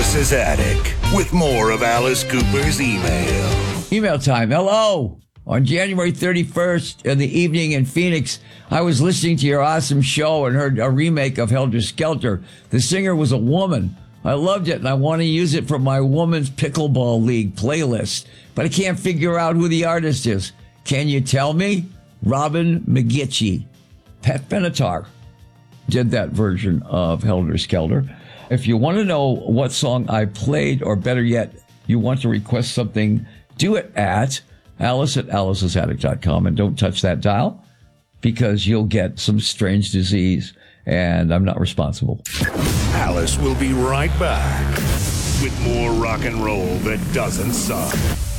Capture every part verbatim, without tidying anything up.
Alice's Attic with more of Alice Cooper's email. Email time. Hello. On January thirty-first in the evening in Phoenix, I was listening to your awesome show and heard a remake of Helter Skelter. The singer was a woman. I loved it, and I want to use it for my Women's Pickleball League playlist, but I can't figure out who the artist is. Can you tell me? Robin McGitchie. Pat Benatar did that version of Helter Skelter. If you want to know what song I played, or better yet, you want to request something, do it at Alice at alice's attic dot com, and don't touch that dial because you'll get some strange disease, and I'm not responsible. Alice will be right back with more rock and roll that doesn't suck.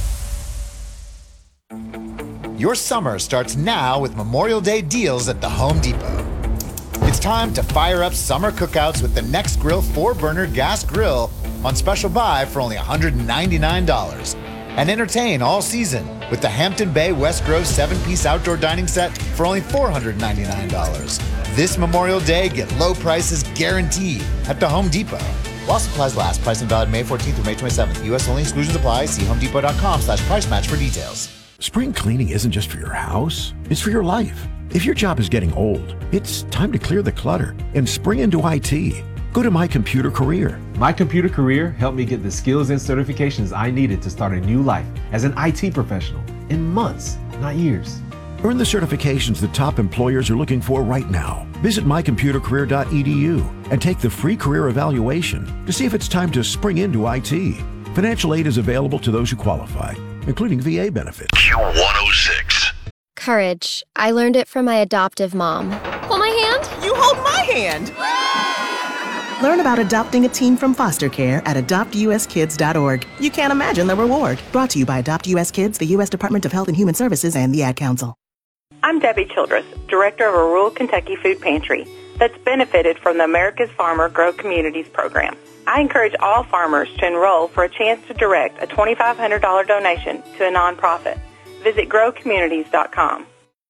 Your summer starts now with Memorial Day deals at the Home Depot. It's time to fire up summer cookouts with the Nextgrill four-burner gas grill on special buy for only one hundred ninety-nine dollars. And entertain all season with the Hampton Bay West Grove seven-piece outdoor dining set for only four hundred ninety-nine dollars. This Memorial Day, get low prices guaranteed at the Home Depot. While supplies last, pricing valid May fourteenth through May twenty-seventh. U S only, exclusions apply. See homedepot.com slash price match for details. Spring cleaning isn't just for your house, it's for your life. If your job is getting old, it's time to clear the clutter and spring into I T. Go to My Computer Career. My Computer Career helped me get the skills and certifications I needed to start a new life as an I T professional in months, not years. Earn the certifications the top employers are looking for right now. Visit my computer career dot e d u and take the free career evaluation to see if it's time to spring into I T. Financial aid is available to those who qualify, including V A benefits. Q one oh six. Courage. I learned it from my adoptive mom. Hold my hand. You hold my hand. Learn about adopting a teen from foster care at adopt u s kids dot org. You can't imagine the reward. Brought to you by Adopt U S Kids, the U S Department of Health and Human Services, and the Ad Council. I'm Debbie Childress, director of a rural Kentucky food pantry that's benefited from the America's Farmer Grow Communities program. I encourage all farmers to enroll for a chance to direct a twenty-five hundred dollars donation to a nonprofit. Visit grow communities dot com.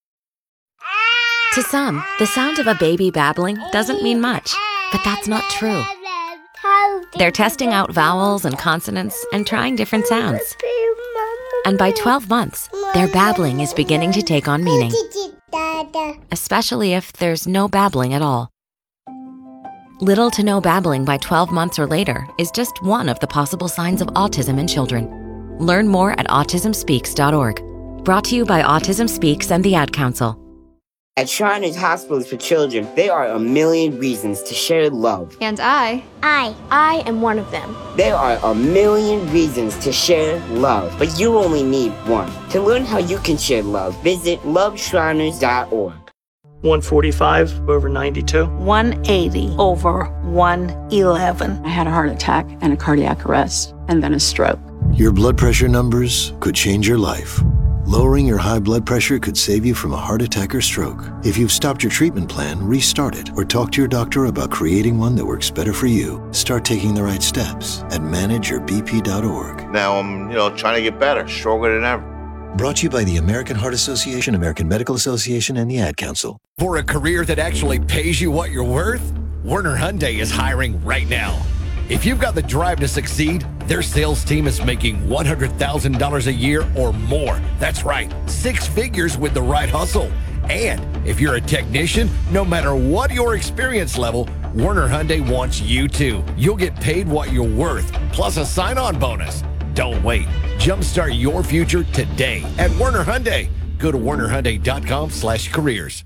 To some, the sound of a baby babbling doesn't mean much, but that's not true. They're testing out vowels and consonants and trying different sounds. And by twelve months, their babbling is beginning to take on meaning, especially if there's no babbling at all. Little to no babbling by twelve months or later is just one of the possible signs of autism in children. Learn more at autism speaks dot org. Brought to you by Autism Speaks and the Ad Council. At Shriners Hospitals for Children, there are a million reasons to share love. And I, I, I am one of them. There are a million reasons to share love, but you only need one. To learn how you can share love, visit love shriners dot org. one forty-five over ninety-two. one eighty over one eleven. I had a heart attack and a cardiac arrest, and then a stroke. Your blood pressure numbers could change your life. Lowering your high blood pressure could save you from a heart attack or stroke. If you've stopped your treatment plan, restart it or talk to your doctor about creating one that works better for you. Start taking the right steps at manage your b p dot org. Now I'm, you know, trying to get better, stronger than ever. Brought to you by the American Heart Association, American Medical Association, and the Ad Council. For a career that actually pays you what you're worth, Werner Hyundai is hiring right now. If you've got the drive to succeed, their sales team is making one hundred thousand dollars a year or more. That's right, six figures with the right hustle. And if you're a technician, no matter what your experience level, Werner Hyundai wants you to. You'll get paid what you're worth, plus a sign-on bonus. Don't wait. Jumpstart your future today at Werner Hyundai. Go to werner hyundai dot com slash careers.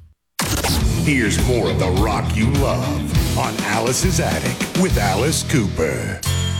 Here's more of the rock you love on Alice's Attic with Alice Cooper.